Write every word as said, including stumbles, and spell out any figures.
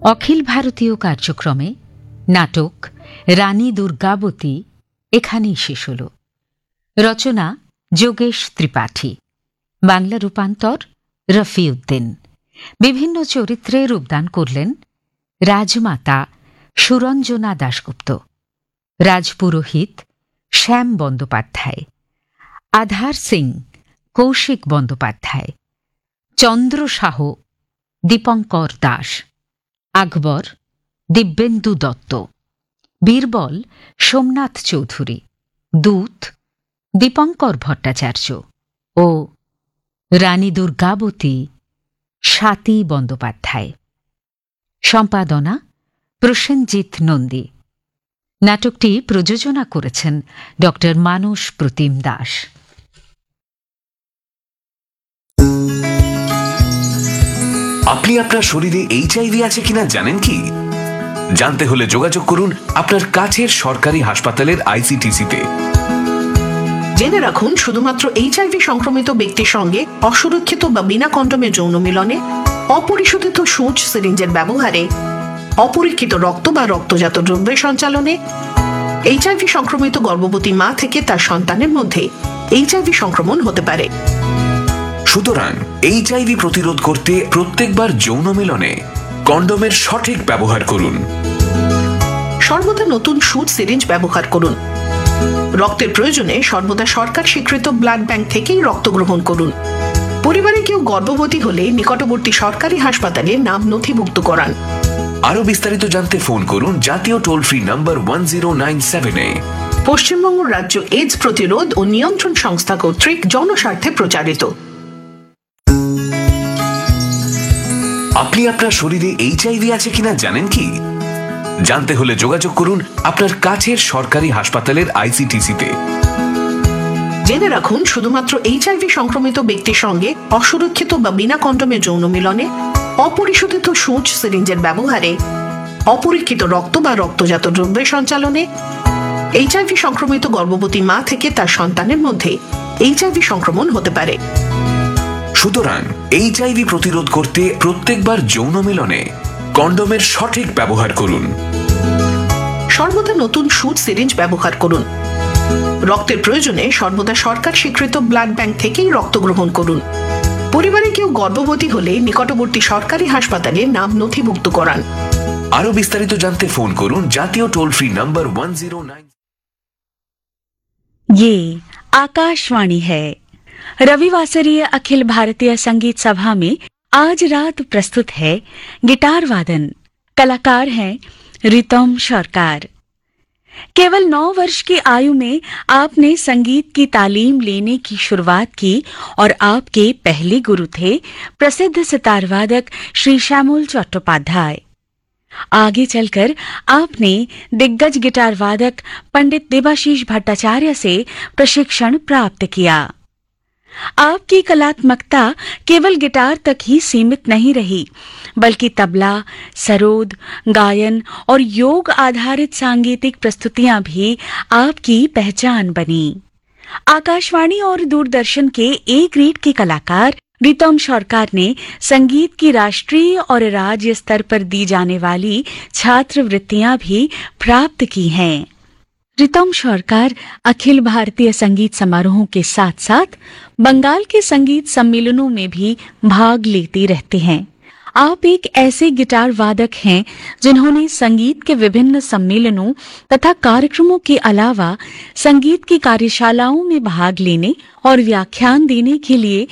অখিল ভারতীয় কার্যক্রমে নাটক রানী দুর্গাবতী এখানেই শেষ হল। রচনা যোগেশ ত্রিপাঠী, বাংলা রূপান্তর রফিউদ্দিন। বিভিন্ন চরিত্রে রূপদান করলেন রাজমাতা সুরঞ্জনা দাশগুপ্ত, রাজপুরোহিত শ্যাম বন্দ্যোপাধ্যায়, আধার সিং কৌশিক বন্দ্যোপাধ্যায়, চন্দ্র সাহ দীপঙ্কর দাস, আকবর দিব্যেন্দু দত্ত, বীরবল সোমনাথ চৌধুরী, দূত দীপঙ্কর ভট্টাচার্য ও রানী দুর্গাবতী স্বাতী বন্দ্যোপাধ্যায়। সম্পাদনা প্রসেনজিৎ নন্দী। নাটকটি প্রযোজনা করেছেন ড মানস প্রতিম দাস। আপনি আপনার শরীরে এইচআইভি আছে কিনা জানেন কি? জানতে হলে যোগাযোগ করুন আপনার কাছের সরকারি হাসপাতালের আইসিটিসিতে। জেনে রাখুন, শুধুমাত্র এইচআইভি সংক্রমিত ব্যক্তির সঙ্গে অসুরক্ষিত বা বিনা কন্ডোমে যৌন মিলনে, অপরিশোধিত সূচ সিরিঞ্জের ব্যবহারে, অপরীক্ষিত রক্ত বা রক্তজাত দ্রব্যের সঞ্চালনে, এইচআইভি সংক্রমিত গর্ভবতী মা থেকে তার সন্তানের মধ্যে এইচআইভি সংক্রমণ হতে পারে। সুতরাং এইচআইভি প্রতিরোধ করতে প্রত্যেকবার যৌন মিলনে কন্ডোমের সঠিক ব্যবহার করুন। সর্বদা নতুন সূচ সিরিঞ্জ ব্যবহার করুন। রক্তের প্রয়োজনে সর্বদা সরকার স্বীকৃত ব্লাড ব্যাংক থেকেই রক্ত গ্রহণ করুন। পরিবারে কেউ গর্ভবতী হলে নিকটবর্তী সরকারি হাসপাতালে নাম নথিভুক্ত করান। আরো বিস্তারিত জানতে ফোন করুন জাতীয় toll free number one zero nine seven এ। পশ্চিমবঙ্গ রাজ্য এইডস প্রতিরোধ ও নিয়ন্ত্রণ সংস্থা কর্তৃক জনস্বার্থে প্রচারিত। আপনি আপনার শরীরে এইচআইভি আছে কিনা জানেন কি? জানতে হলে যোগাযোগ করুন আপনার কাছের সরকারি হাসপাতালের আইসিটিসিতে। জেনে রাখুন, শুধুমাত্র এইচআইভি সংক্রমিত ব্যক্তির সঙ্গে অসুরক্ষিত বা বিনা কন্ডোমে যৌন মিলনে, অপরিশোধিত সূচ সিরিঞ্জের ব্যবহারে, অপরীক্ষিত রক্ত বা রক্তজাত দ্রব্যের সঞ্চালনে, এইচআইভি সংক্রমিত গর্ভবতী মা থেকে তার সন্তানের মধ্যে এইচআইভি সংক্রমণ হতে পারে। সুতরাং এইচআইভি প্রতিরোধ করতে প্রত্যেকবার যৌন মিলনে কন্ডোমের সঠিক ব্যবহার করুন। সর্বদা নতুন সূচ সিরিঞ্জ ব্যবহার করুন। রক্তের প্রয়োজনে সর্বদা সরকার স্বীকৃত ব্লাড ব্যাংক থেকেই রক্ত গ্রহণ করুন। পরিবারে কেউ গর্ভবতী হলে নিকটবর্তী সরকারি হাসপাতালে নাম নথিভুক্ত করান। আরো বিস্তারিত জানতে ফোন করুন জাতীয় toll free number one zero nine. ये आकाशवाणी है। रविवासरीय अखिल भारतीय संगीत सभा में आज रात प्रस्तुत है गिटार वादन। कलाकार हैं रितम सरकार। केवल नौ वर्ष की आयु में आपने संगीत की तालीम लेने की शुरुआत की और आपके पहले गुरु थे प्रसिद्ध सितारवादक श्री श्यामल चट्टोपाध्याय। आगे चलकर आपने दिग्गज गिटार वादक पंडित देबाशीष भट्टाचार्य से प्रशिक्षण प्राप्त किया। आपकी कलात्मकता केवल गिटार तक ही सीमित नहीं रही, बल्कि तबला, सरोद, गायन और योग आधारित सांगीतिक प्रस्तुतियां भी आपकी पहचान बनी। आकाशवाणी और दूरदर्शन के ए ग्रेड के कलाकार रितम सरकार ने संगीत की राष्ट्रीय और राज्य स्तर पर दी जाने वाली छात्रवृत्तियां भी प्राप्त की हैं। रितम सरकार अखिल भारतीय संगीत समारोहों के साथ साथ बंगाल के संगीत सम्मेलनों में भी भाग लेते रहते हैं। आप एक ऐसे गिटार वादक हैं जिन्होंने संगीत के विभिन्न सम्मेलनों तथा कार्यक्रमों के अलावा संगीत की कार्यशालाओं में भाग लेने और व्याख्यान देने के लिए